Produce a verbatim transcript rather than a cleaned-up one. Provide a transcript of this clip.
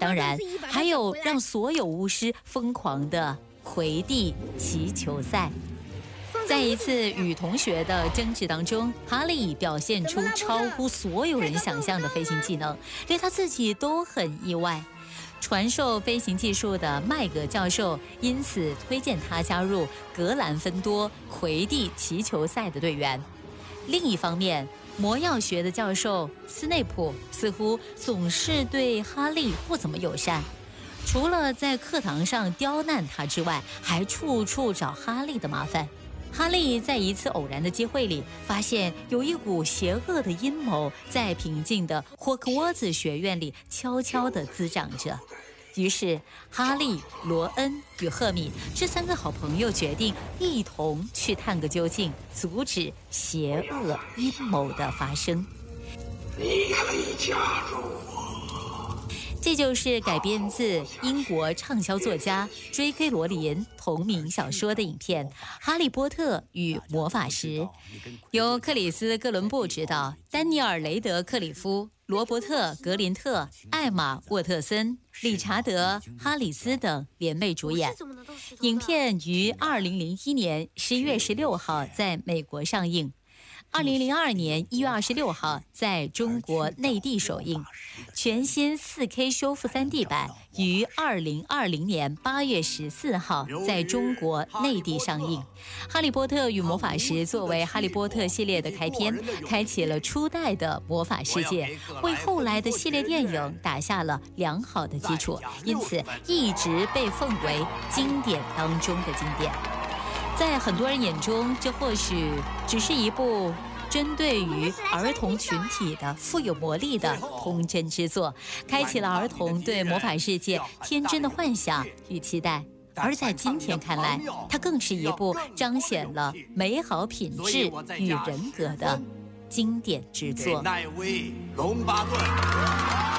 当然还有让所有巫师疯狂的魁地奇球赛。在一次与同学的争执当中，哈利表现出超乎所有人想象的飞行技能，连他自己都很意外。传授飞行技术的麦格教授因此推荐他加入格兰芬多魁地奇球赛的队员。另一方面，魔药学的教授斯内普似乎总是对哈利不怎么友善，除了在课堂上刁难他之外，还处处找哈利的麻烦。哈利在一次偶然的机会里，发现有一股邪恶的阴谋在平静的霍格沃兹学院里悄悄地滋长着。于是，哈利、罗恩与赫敏这三个好朋友决定一同去探个究竟，阻止邪恶阴谋的发生。 你可以加入我。 这就是改编自英国畅销作家 J K 罗琳同名小说的影片《哈利波特与魔法石》，由克里斯·哥伦布执导，丹尼尔·雷德克里夫、罗伯特·格林特、艾玛·沃特森、理查德·哈里斯等联袂主演。影片于二零零一年十一月十六号在美国上映，二零零二年一月二十六号在中国内地首映，全新 四K 修复 三D 版于二零二零年八月十四号在中国内地上映。哈利波特与魔法石作为哈利波特系列的开篇，开启了初代的魔法世界，为后来的系列电影打下了良好的基础，因此一直被奉为经典当中的经典。在很多人眼中，这或许只是一部针对于儿童群体的富有魔力的童真之作，开启了儿童对魔法世界天真的幻想与期待。而在今天看来，它更是一部彰显了美好品质与人格的经典之作。 奈威龙巴顿。